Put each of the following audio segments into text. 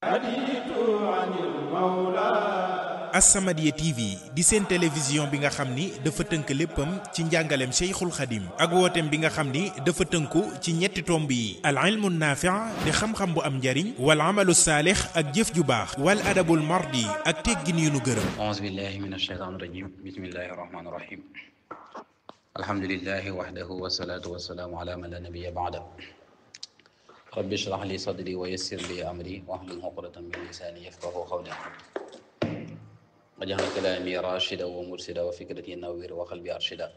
As-Samadiyya TV di seen télévision bi nga xam ni dafa tënk léppam ci njàngaleem Cheikhul Khadim ak wooteem bi nga xam ni dafa tënku ci ñetti tomb yi al ilmu naafi' di xam-xam bu am njariñ wal amalu saalix ak jëf ju baax wal adabul mardi ak teggin yu nu gërëm. A'uuzu billahi mina shaytaani rajiim bismillahi rahmaani rahiim alhamdulillahi wahdahu wassalaatu wassalaamu ala man la nabiyya ba'da rabbi shrah li sadri wa yassir li amri wahlul uqdatan min lisaani yafqahu qawli waj'al kalaami raashidan wa murshidan wa fikrati nawwir wa qalbi arshida.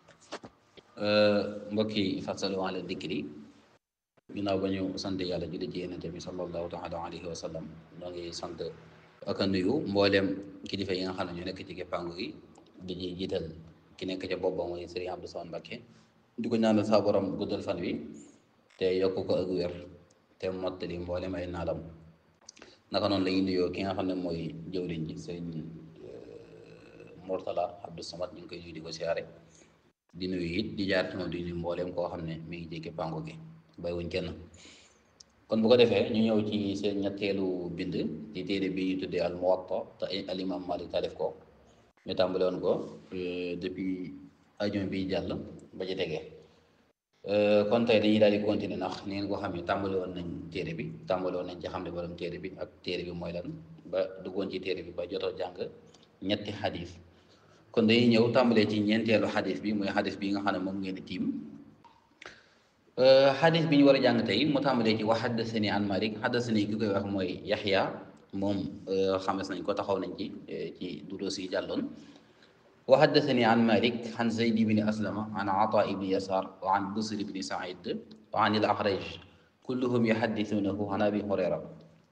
Mbokki fasalu ala dikri ginnaaw ba ñu sant yàlla julli ci Yonent bi sallallahu taala alayhi wa sallam ñoo ngi sant ak a nuyu mbooleem kilifa yi nga xam ne ñu nekk ci géppangu gi di ci jiital ki nekk ca boppam mooy Serigne Abdou Samane Mbacké di ko ñaanal saa borom guddal fan wi te yokk ko ak wér te mottali mbooleem ay naalam. naka noonu la ñuy nuyoo ki nga xam ne mooy jëwriñ ji Serigne Mourtala Abdou Samad ñu ngi koy nuyu di ko siyaare di nuyu it di jaar ci moom di nuyu mbooleem koo xam ne mi ngi ci géppangu gi bàyyiwuñ kenn. kon bu ko defee ñu ñëw ci seen ñetteelu bind ci téere bi ñu tuddee al Muwatta te al imam Malik taalif ko ñu tàmbale woon ko depuis ajuma bi jàll ba ci tegee kon tey dañuy daal di continuer ndax ni ngeen ko xam ne tàmbale woon nañ téere bi tàmbale woon nañ ci xam ne borom téere bi ak téere bi mooy lan ba duggoon ci téere bi ba jotoo jàng ñetti xadis kon dañuy ñëw tàmbalee ci ñeenteelu xadis bi mooy xadis bi nga xam ne moom ngeen di tiim xadis bi ñu war a jàng tey mu tàmbalee ci wa haddasani an Malik haddasani ki koy wax mooy Yaxya moom xames nañ ko taxaw nañ ci duroos yi jàlloon wa haddasani an Malik an Zayd ibni Aslama an Ata ibni Yasar wa an Busr ibni Saïd wa an al-A'raj kulluhum yuhaddisuunahu an Abi Hurayra.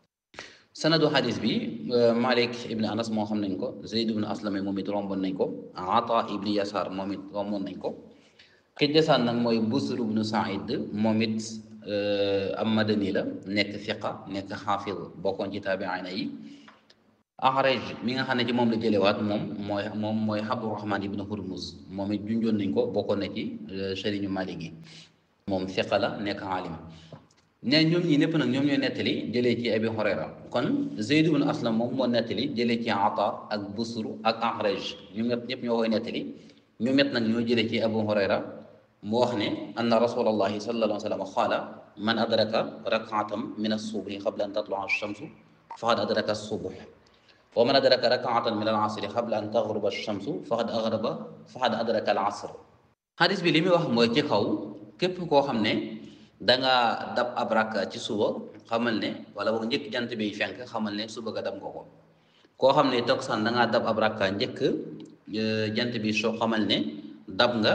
sanadu xadis bi Malik ibni Anas moo xam nañ ko, Zayd ibni Aslama moom it romboon nañ ko, Ata ibni Yasar moom it romboon nañ ko. ki desaan nag mooy Busr ibnu Saïd moom it am madani la nekk fiqa nekk xaafid bokkoon ci taabiina yi. A'raj mi nga xam ne ci moom la jëlewaat moom mooy Abdurrahman ibnu Hurmuz moom it junjoon nañ ko bokkoon na ci sëriñu Malik yi moom fiqa la nekk aalim. ne ñoom ñi ñëpp nag ñoom ñooy nettali jëlee ci Abi Hurayra kon Zayd ibnu Aslam moom moo nettali jëlee ci Ata ak Busr ak A'raj ñu ñëpp ñoo koy nettali ñu met nag ñoo jëlee ci Abu Hurayra mu wax ne anna rasulallahi sallallahu alayhi wa sallam qaala man adraka rak'atan min as-subhi qabla an tatlu'a ash-shamsu faqad adraka as-subh wa man adraka rak'atan min al-'asri qabla an taghruba ash-shamsu faqad adraka al-'asr. xadis bi li muy wax mooy ci kaw képp koo xam ne danga dab ab rakka ci suba xamal ne wala boog njëkk jant bi fenk xamal ne suba ga dab nga ko. koo xam ne takkusaan dangaa dab ab rakka njëkk jant bi soo xamal ne dab nga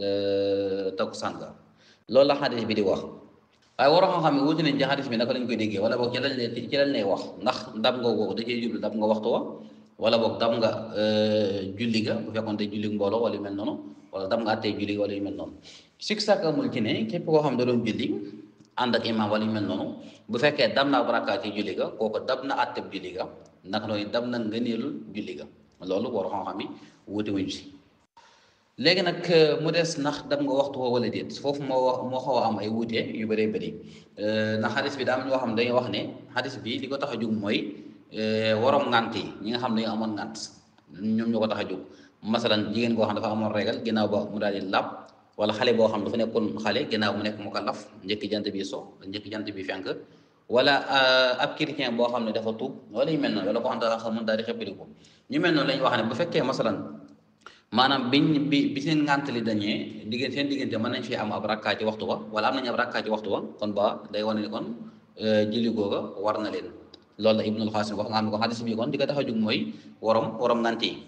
takkusaan nga loolu la xadis bi di wax. waaye waroo xam ne wuti nañ ci xadis bi naka lañ koy déggee wala boog ci lañ lay wax ndax dab nga ko da cee jublu dab nga waxtu wa wala boog dab nga julli ga bu fekkoon te julli mbooloo wala yu mel noonu wala dab nga attee julli wala yu mel noonu. sik sàkk amul ci ne képp koo xam da doon julli ànd ak imam wala yu mel noonu bu fekkee dab na ab rakka ci julli ga kooku dab na atteb julli ga naka noonu dab na ngëneelul julli ga loolu waroo xam-xam yi wuti wuñ si. léegi nag mu des ndax dab nga waxtu woo wala déet foofu moo xaw a am ay wuute yu bëree bëri ndax xadis bi daa am ñoo xam dañuy wax ne xadis bi li ko tax a jóg mooy waroom ngant yi ñi nga xam ne dañoo amoon ngant ñoom ñoo ko tax a jóg. masalan jigéen koo xam dafa amoon régal ginnaaw ba mu daal di làpp wala xale boo xam dafa nekkoon xale ginnaaw mu nekk mukallaf njëkk jant bi so njëkk jant bi fenk wala ab chrétien boo xam ne dafa tuub wala yu mel noonu wala koo xam dafa xamul daal di xeppali ko ñu mel noonu la ñu wax ne bu fekkee masalan maanaam bi seen ngànt li dañee seen diggante mën nañ fi am ab rakkaa ci waxtu wa wala am nañu ab rakkaa ci waxtu wa kon ba day wane ni kon julli googa war na leen loolu la Ibnul Xaasim wax nga xam ne ko xadis bi kon di ko tax a jóg mooy warom ngànt yi.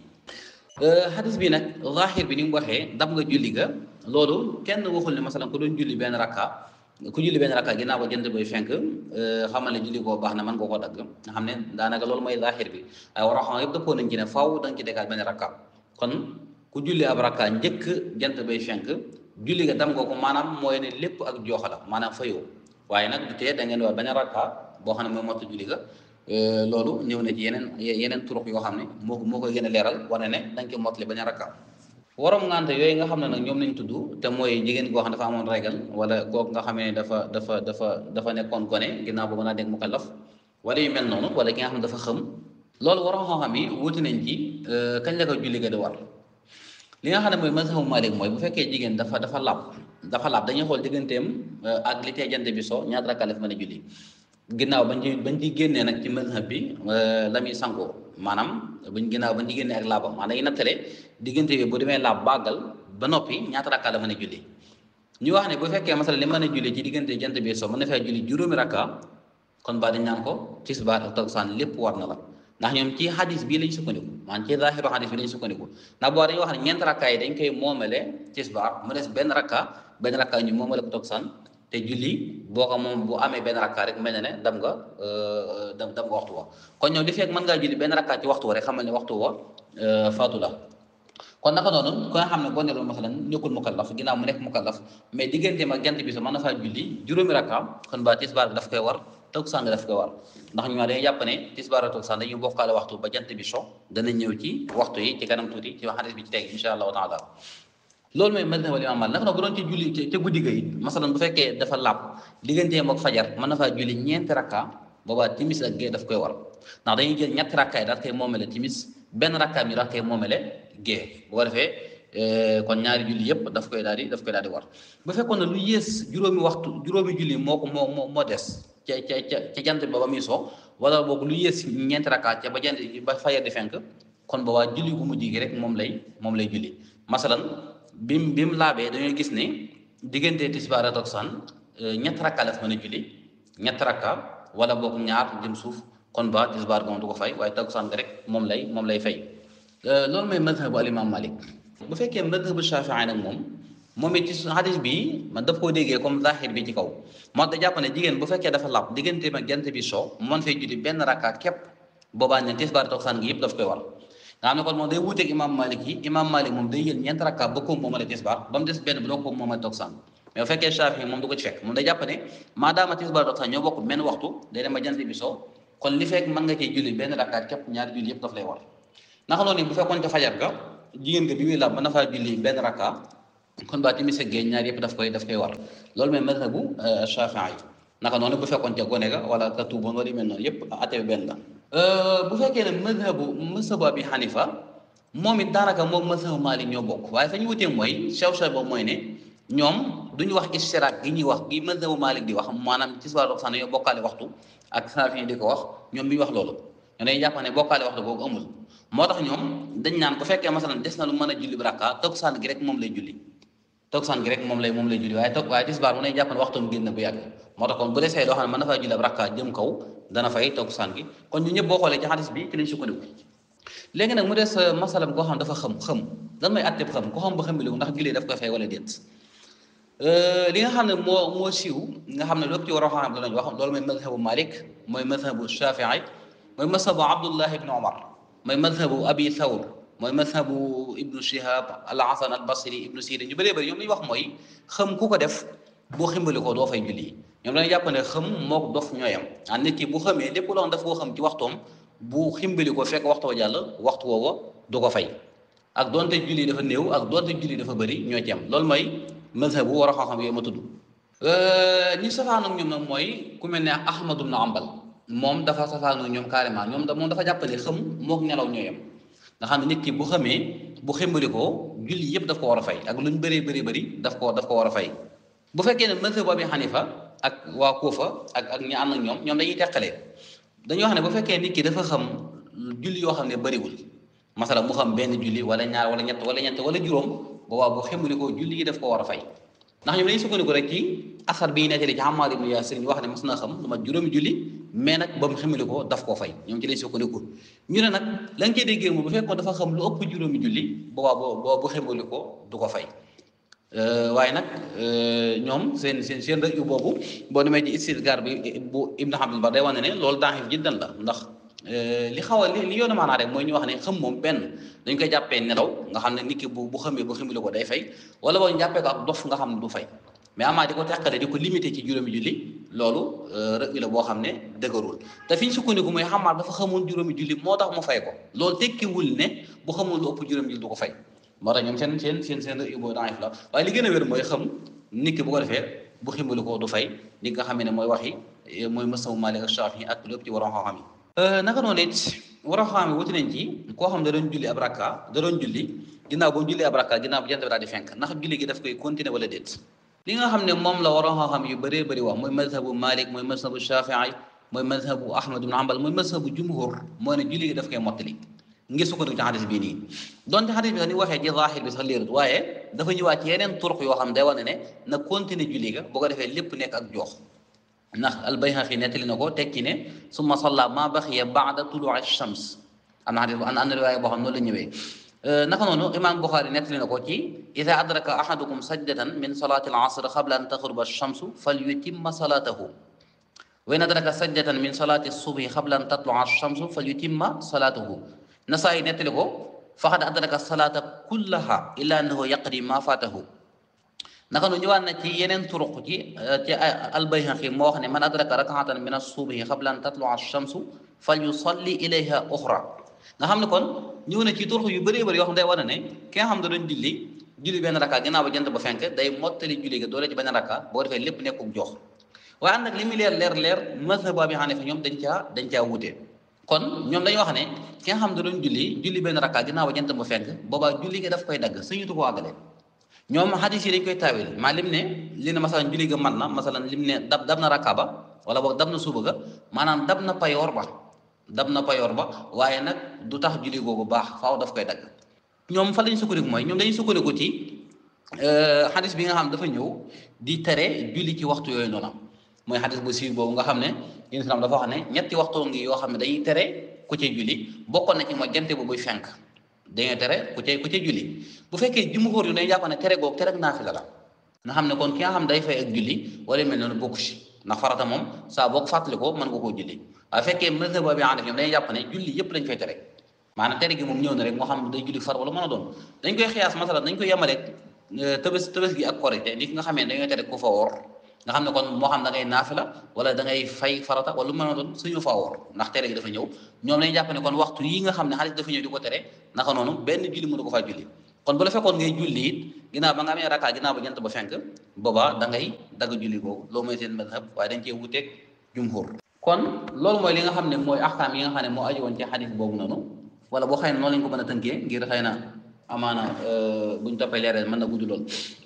xadis bi nag zaahir bi ni mu waxee dab nga julli ga loolu kenn waxul ne masalan ku doon julli benn rakka ginnaaw ba jant bay fenk xamal ne julli koo baax na mën nga koo dagg nga xam ne daanaka loolu mooy zaahir bi ay war a xam yëpp dëppoo nañ ci ne faaw da nga ci tegaat benn rakka kon ku julli ab rakka njëkk jant bay fenk julli ga dam nga ko maanaam mooy ne lépp ak jooxa la maanaam fayoo waaye nag du tee da ngeen wax benn rakka boo xam ne mooy mottu julli ga loolu ñëw na ci yeneen turux yoo xam ne moo koy gën a leeral wane ne da nga koy mottali benn rakka waroom ngante yooyu nga xam ne nag ñoom lañ tudd te mooy jigéen koo xam ne dafa amoon régal wala kooku nga xamee ne dafa nekkoon gone ginnaaw ba mën a dégg mukallaf wala yu mel noonu wala ki nga xam ne dafa xëm loolu waroon xam-xam yi wuti nañ ci kañ la ko julli ga di war li nga xam ne mooy mazhabu Malik mooy bu fekkee jigéen dafa laab dañuy xool digganteem ak li tee jant bi so ñaata rakka la fi mën a julli ginnaaw bañ ci génnee nag ci mazhab bi la muy sangoo maanaam bañ ci génnee ak laabam maanaam dañuy nattale diggante bi bu demee laab bàggal ba noppi ñaata rakka la mën a julli ñu wax ne bu fekkee masala li mën a julli ci diggante jant bi so mën na fee julli juróomi rakka kon ba dañ naan ko tisbaar ak takkusaan lépp war na la ndax ñoom ci hadis bii lañ sukkandiku maanaam ci zaahiru hadis bi lañ sukkandiku ndax boo dañuy wax ne ñeent rakka yi dañ koy moomale tisbaar mu des benn rakka ñu moomale ko takkusaan te julli boo ko moom bu amee benn rakka rek mel na ne dam nga waxtu wa kon ñoom li fekk mën ngaa julli benn rakka ci waxtu wa rek xamal ne waxtu wa faatu la kon naka noonu ko nga xam ne boo neloon masalan nekkul mukallaf ginnaaw mu nekk mukallaf mais digganteem ak jant bi so mën na faa julli juróomi rakka kon ba tisbaar bi daf koy war takkusaan daf koy war ndax ñu dañuy jàpp ne tisbaar ak takkusaan dañuy bokkaale waxtu ba jant bi so dana ñëw ci waxtu yi ci kanam tuuti ci hadis bi ci teg insha allahu taala loolu mooy madhab al imam Malik naka noonu bu doon ci julli ca guddi ga it masalan bu fekkee dafa laab digganteem ak fajar mën na faa julli ñeenti rakka boobaa timis ak gée daf koy war ndax dañuy jël ñetti rakka yi daal koy moomele timis benn rakka mi daal koy moomele gée bu ko defee kon ñaari julli yëpp daf koy daal di war bu fekkoon ne lu yées juróomi julli moo des ca jant ba ba muy so wala boog lu yées ñeenti rakka ca ba jant ba fajar di fenk kon boobaa julli gu mujj gi rek moom lay julli masalan bi mu laabee dañoo gis ne diggante tisbaar ak takkusaan ñetti rakka la fi mën a julli ñetti rakka wala boog ñaar jëm suuf kon ba tisbaar ga du ko fay waaye takkusaan ga rek moom lay fay loolu mooy madhabu al imam Malik bu fekkee madhabu Shafii nag moom it ci hadis bi man daf koo déggee comme zahir bi ci kaw moo da jàpp ne jigéen bu fekkee dafa laab diggante ak jant bi so mën fay julli benn rakka képp boobaa ne tisbaar takkusaan gi yëpp daf koy war nga xam ne kon moom day wuuteeg imam Malik yi imam Malik moom day jël ñeent rakka ba ko moomale tisbaar ba mu des benn bu doo ko moomale takkusaan mais bu fekkee Shafii moom du ko ci fekk moom day jàpp ne maadaama tisbaar takkusaan ñoo bokk benn waxtu day dem ba jant bi so kon li fekk mën nga cee julli benn rakka képp ñaari julli yëpp daf lay war naka noonu bu fekkoon ca fajar ga jigéen ga bi muy laab mën na faa julli benn rakka kon ba timis ak gée ñaar yëpp daf koy war loolu mooy madhabu Shafii naka noonu bu fekkoon ca gone ga wala ka tuuboon wala yu mel noonu yëpp ate bi benn la bu fekkee ne mazhabu Abi Hanifa moom it daanaka moom mazhabu Maalik ñoo bokk waaye fa ñu wutee mooy sew boobu mooy ne ñoom duñu wax istiraak gi ñuy wax gi mazhabu Maalik di wax maanaam tisbaar takkusaan yoo bokkaale waxtu ak Shafii di ko wax ñoom bi ñu wax loolu ñoo dañuy jàpp ne bokkaale waxtu boobu amul moo tax ñoom dañ naan bu fekkee masalan des na lu mën a julli bi rakka takkusaan gi rek moom lay julli waaye tisbaar mu ne jàpp ne waxtoom génn bu yàgg moo tax kon bu desee loo xam ne mën na faa julli ab rakka jëm kaw dana fay takkusaan gi kon ñu ñëpp boo xoolee ci hadis bi ci lañ sukkandiku léegi nag mu des masalam koo xam dafa xëm lan mooy atteb xam ko xam ba xambiliku ndax julli daf koy fay wala déet li nga xam ne moo siiw nga xam ne lépp ci war a xam lañ wax loolu mooy mazhabu Malik mooy mazhabu Shafii mooy mazhabu Abdullah ibn Umar mooy mazhabu Abi Thawr mooy mazhabu Ibnu Shihab al-Hasan al-Basri Ibnu Sirin ñu bëree bëri ñoom li ñu wax mooy xam ku ko def boo ximbalikoo doo fay julli ñoom dañuy jàpp ne xam mook dof ñooyam nit ki bu xamee lépp loo xam daf koo xam ci waxtoom bu ximbalikoo fekk waxtu wa jàll waxtu woowa du ko fay ak doonte julli dafa néew ak doonte julli dafa bëri ñoo ci am loolu mooy mazhabu war a xam-xam yooyu ma tudd ñi safaan ak ñoom nag mooy ku mel ne Ahmad ibn Hanbal moom dafa safaan ak ñoom carrément moom dafa jàpp ne xam mook nelaw ñooyam nga xam ne nit ki bu xamee bu ximbalikoo julli yëpp daf ko war a fay ak luñ bëri daf ko war a fay bu fekkee ne mazhabu Abi Hanifa ak waa Kuufa ak ñi ànd ak ñoom dañuy teqalee dañuy wax ne bu fekkee nit ki dafa xam julli yoo xam ne bëriwul masala mu xam benn julli wala ñaar wala ñett wala juróom boobaa bu ximbalikoo julli yi daf ko war a fay ndax ñoom dañuy sukkandiku rek ci asar bi ñu nettali ci Ammaar ibn Yaasir ñu wax ne mas na xam lu mat juróomi julli mais nag ba mu ximbalikoo daf koo fay ñoom ci lañ sukkandiku ñu ne nag la nga cey déggee moom bu fekkoon dafa xam lu ëpp juróomi julli boobaa bu ximbalikoo du ko fay waaye nag ñoom seen rëy boobu boo demee ci istidgaar bi bu Ibn Abdul Bar day wane ne loolu daxif jiddan la ndax li xaw a li yoonu maanaa rek mooy ñu wax ne xam moom benn dañ koy jàppee nelaw nga xam ne nit ki bu xamee bu ximbali ko day fay wala boo ñu jàppee ko ak dof nga xam ne du fay mais amaa di ko teqale di ko limité ci juróomi julli loolu rëy la boo xam ne dëgërul te fi ñu sukkandiku mooy xamaar dafa xamoon juróomi julli moo tax mu fay ko loolu tekkiwul ne bu xamoon lu ëpp juróomi julli du ko fay moo tax ñoom seen rëy boobu daif la waaye li gën a wér mooy xam nit ki bu ko defee bu ximbali ko du fay li nga xam ne mooy waxi mooy masabu Maalik ak Shaafi ak lépp ci waroon xam-xam yi naka noonu it waroon xam-xam yi wuti nañ ci koo xam da doon julli ab rakka da doon julli ginnaaw ba mu julli ab rakka ginnaaw bu jant bi daal di fenk ndax julli gi daf koy continuer wala déet li nga xam ne moom la waroon xam-xam yu bëree bëri wax mooy mazhabu Maalik mooy mazhabu Shaafi'i mooy mazhabu Ahmad ibn Hanbal mooy mazhabu jumhur mooy ne julli gi daf koy mottali ngir sukkandiku ci xadis bii nii donte xadis bi sax ni waxee ci zaahir bi sax leerut waaye dafa ñëwaat ci yeneen turuq yoo xam day wane ne na continuer julli ga boo ko defee lépp nekk ak joox ndax al-Bayhaqi nettali na ko teg ci ne summa salla ma baxiya ba'da tulu'i ash-shams am na xadis bu am na riwaaya boo xam noonu la ñëwee naka noonu imam Bukhari nettali na ko ci ida adraka ahadukum sajdatan min salati al-asr qabla an taghruba ash-shamsu falyutimma salatahu wa in adraka sajdatan min salati as-subhi qabla an tatlu'a ash-shamsu falyutimma salatahu Nasaa'i nettali ko faqad adraka salata kullaha illa annahu yaqdi ma fatahu naka noonu ñëwaat na ci yeneen turuq ci al-Bayhaqi moo wax ne man adraka rak'atan min as-subhi qabla an tatlu'a ash-shamsu falyusalli ilayha ukhra nga xam ne kon ñëw na ci turuq yu bëree bëri yoo xam day wane ne ki nga xam da doon julli benn rakka ginnaaw ba jant ba fenk day mottali julli ga doole ci benn rakka boo defee lépp nekkul jox waaye ànd ak li muy leer mazhab Abi Hanifa ñoom dañ caa wute kon ñoom dañuy wax ne ki nga xam da doon julli benn rakka ginnaaw ba jant ba fenk boobaa julli ga daf koy dagg suñutu ko àggale ñoom hadis yi dañ koy taawil maa lim ne li ne masalan julli ga mat na masalan lim ne dab na rakka ba wala boog dab na suba ga maanaam dab na payoor ba waaye nag du tax julli googu baax faaw daf koy dagg ñoom fa lañ sukkandiku mooy ñoom dañuy sukkandiku ci hadis bi nga xam dafa ñëw di tere julli ci waxtu yooyu noonu mooy hadis bu siiw boobu nga xam ne islam dafa wax ne ñetti waxtu ngi yoo xam ne dañuy tere ku ca julli bokkoon na ci mooy jant bu buy fenk dañuy tere ku ca julli bu fekkee jumhur yu dañuy jàpp ne tere googu tere ak naafila la nga xam ne kon ki nga xam day fay ak julli wala mel noonu bokku ci ndax farata moom saa boo ko fàttali ko mën nga koo julli waaye fekkee mazhab Abi Hanifa ñoom dañuy jàpp ne julli yëpp lañ fay tere maanaam tere gi moom ñëw na rek moo xam day julli far wala mën a doon dañ koy xiyaas masalan dañ koy yemale tëbës gi ak korite ni ki nga xamee dañoo tere ku fa woor nga xam ne kon moo xam da ngay naafila wala da ngay fay farata wala lu mën a doon suñu fa woor ndax tere gi dafa ñëw ñoom dañuy jàpp ne kon waxtu yi nga xam ne xaalis dafa ñëw di ko tere naka noonu benn julli mënu ko faa julli kon bu la fekkoon ngay julli it ginnaaw ba nga amee rakka ginnaaw ba jant ba fenk boobaa da ngay dagg julli boobu loolu mooy seen madhab waaye dañ cee wuteeg jumhur kon loolu mooy li nga xam ne mooy axkaam yi nga xam ne moo aju woon ci xadis boobu noonu wala boo xëy na noonu lañ ko mën a tënkee ngir xëy na amaana buñ toppee leeral mën na gudd lool